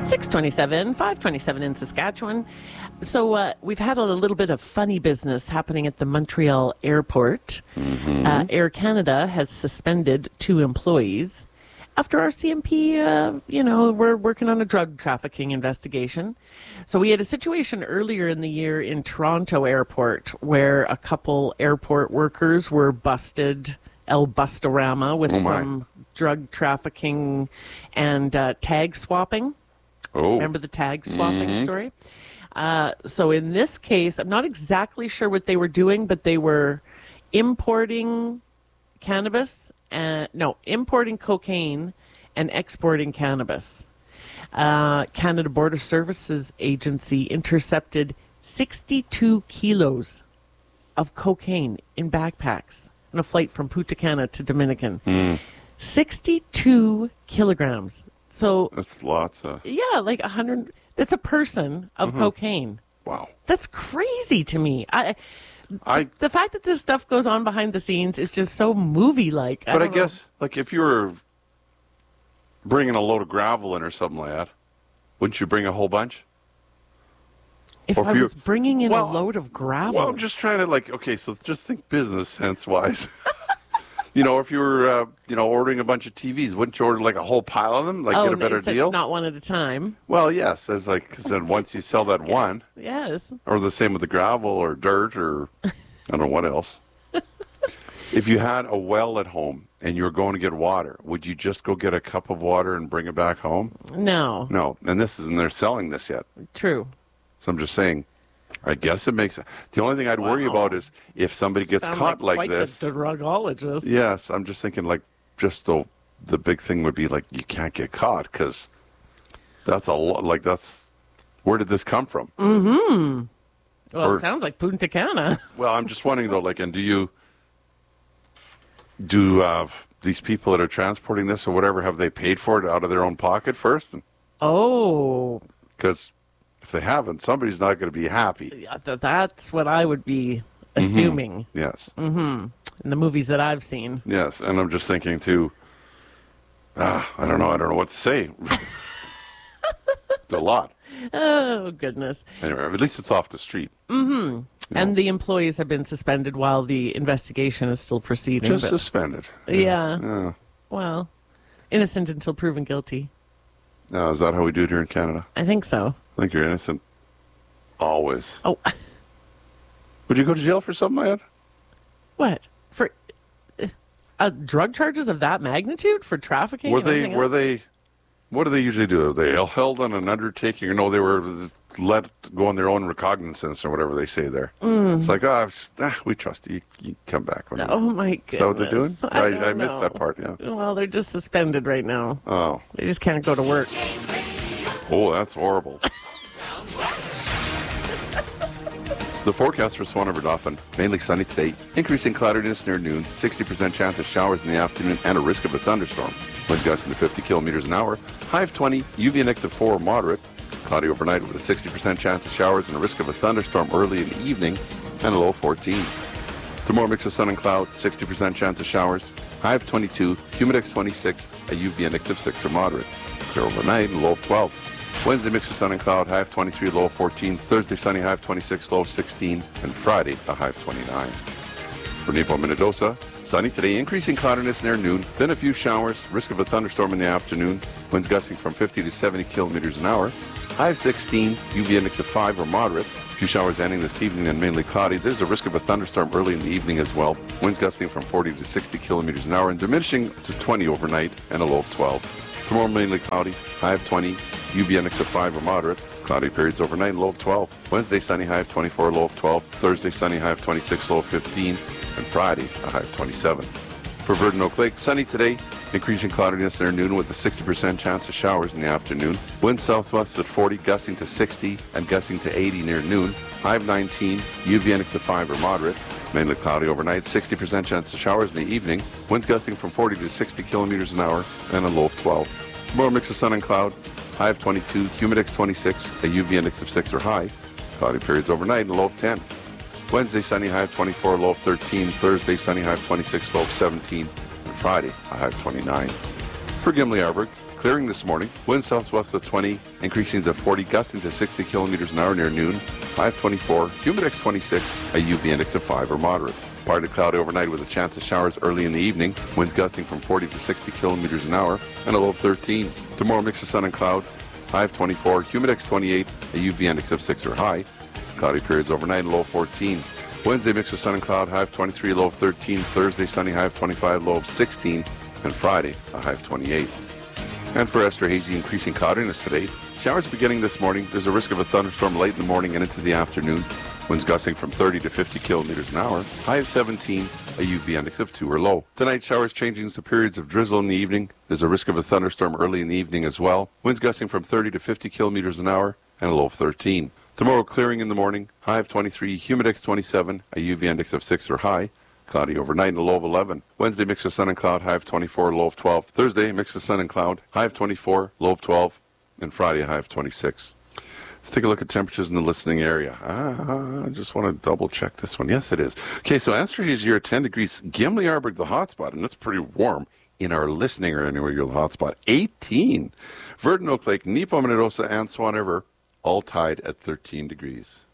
627, 527 in Saskatchewan. So we've had a little bit of funny business happening at the Montreal airport. Air Canada has suspended 2 employees after our CMP, we're working on a drug trafficking investigation. So we had a situation earlier in the year in Toronto airport where a couple airport workers were busted, El Bustorama, with some drug trafficking and tag swapping. Remember the tag swapping story? So in this case, I'm not exactly sure what they were doing, but they were importing importing cocaine and exporting cannabis. Canada Border Services Agency intercepted 62 kilos of cocaine in backpacks on a flight from Punta Cana to Dominican. 62 kilograms. So that's lots. Yeah, like 100. That's a person of cocaine. Wow. That's crazy to me. The fact that this stuff goes on behind the scenes is just so movie-like. But I guess, like, if you were bringing a load of gravel in or something like that, wouldn't you bring a whole bunch? If I was bringing in a load of gravel. Well, I'm just trying to, so just think business sense-wise. If you were, ordering a bunch of TVs, wouldn't you order, like, a whole pile of them? Get a better deal? Not one at a time. Well, yes. It's because then once you sell that one. Yes. Or the same with the gravel or dirt or I don't know what else. If you had a well at home and you were going to get water, would you just go get a cup of water and bring it back home? No. No. And they're selling this yet. True. So I'm just saying, I guess it makes the only thing I'd worry about is if somebody gets caught like this. The drugologist. Yes, I'm just thinking the big thing would be you can't get caught because that's a lot. Where did this come from? Well, it sounds like Punta Cana. Well, I'm just wondering though, and do these people that are transporting this or whatever, have they paid for it out of their own pocket first? Because if they haven't, somebody's not going to be happy. That's what I would be assuming. Yes. In the movies that I've seen. Yes, and I'm just thinking too. I don't know what to say. It's a lot. Oh goodness. Anyway, at least it's off the street. And the employees have been suspended while the investigation is still proceeding. Just suspended. Yeah. Well, innocent until proven guilty. Now, is that how we do it here in Canada? I think so. I think you're innocent. Always. Oh. Would you go to jail for something like that? What? For drug charges of that magnitude? For trafficking? What do they usually do? Are they held on an undertaking? Or no, they were let go on their own recognizance or whatever they say there. It's like, we trust you. You come back. Oh, my goodness. Is that what they're doing? I missed know. that part, yeah. Well, they're just suspended right now. Oh. They just can't go to work. Oh, that's horrible. The forecast for Swan River Dauphin, mainly sunny today, increasing cloudiness near noon, 60% chance of showers in the afternoon, and a risk of a thunderstorm. Winds gusting to 50 kilometers an hour, high of 20, UV index of 4 moderate, cloudy overnight with a 60% chance of showers and a risk of a thunderstorm early in the evening, and a low of 14. Tomorrow, mix of sun and cloud, 60% chance of showers, high of 22, humidex 26, a UV index of 6 or moderate. Clear overnight, and low of 12. Wednesday, mix of sun and cloud, high of 23, low of 14. Thursday, sunny, high of 26, low of 16. And Friday, a high of 29. For Nepo Minnedosa, sunny today, increasing cloudiness near noon, then a few showers, risk of a thunderstorm in the afternoon. Winds gusting from 50 to 70 kilometers an hour. High of 16, UV index of 5 or moderate. A few showers ending this evening and mainly cloudy. There's a risk of a thunderstorm early in the evening as well. Winds gusting from 40 to 60 kilometers an hour and diminishing to 20 overnight and a low of 12. Tomorrow, mainly cloudy, high of 20, UV index of 5 or moderate. Cloudy periods overnight, low of 12. Wednesday, sunny, high of 24, low of 12. Thursday, sunny, high of 26, low of 15. And Friday, a high of 27. For Virgin Oak Lake, sunny today, increasing cloudiness near noon with a 60% chance of showers in the afternoon. Winds southwest at 40, gusting to 60 and gusting to 80 near noon. High of 19, UV index of 5 or moderate. Mainly cloudy overnight, 60% chance of showers in the evening. Winds gusting from 40 to 60 kilometers an hour and a low of 12. Tomorrow, mix of sun and cloud, high of 22, humidex 26, a UV index of 6 or high. Cloudy periods overnight, a low of 10. Wednesday, sunny, high of 24, low of 13. Thursday, sunny, high of 26, low of 17. And Friday, a high of 29. For Gimli Arbor, clearing this morning. Winds southwest of 20, increasing to 40, gusting to 60 kilometers an hour near noon. High of 24, humidex 26, a UV index of 5 or moderate. Partly cloudy overnight with a chance of showers early in the evening. Winds gusting from 40 to 60 kilometers an hour and a low of 13. Tomorrow, mix of sun and cloud. High of 24, humidex 28, a UV index of 6 or high. Cloudy periods overnight, low of 14. Wednesday, mix of sun and cloud, high of 23, low of 13. Thursday, sunny, high of 25, low of 16. And Friday, a high of 28. And for Esther, hazy increasing cloudiness today. Showers beginning this morning. There's a risk of a thunderstorm late in the morning and into the afternoon. Winds gusting from 30 to 50 kilometers an hour. High of 17, a UV index of 2 or low. Tonight, showers changing to periods of drizzle in the evening. There's a risk of a thunderstorm early in the evening as well. Winds gusting from 30 to 50 kilometers an hour and a low of 13. Tomorrow, clearing in the morning. High of 23, humidex 27, a UV index of 6 or high. Cloudy overnight and a low of 11. Wednesday, mix of sun and cloud, high of 24, low of 12. Thursday, mix of sun and cloud, high of 24, low of 12. And Friday, a high of 26. Let's take a look at temperatures in the listening area. I just want to double check this one. Yes, it is. Okay, so Anstruther is here at 10 degrees. Gimli Arborg, the hotspot, and that's pretty warm in our listening area anywhere you're the hotspot. 18. Verdon, Oak Lake, Nepo, Minnedosa, and Swan River, all tied at 13 degrees.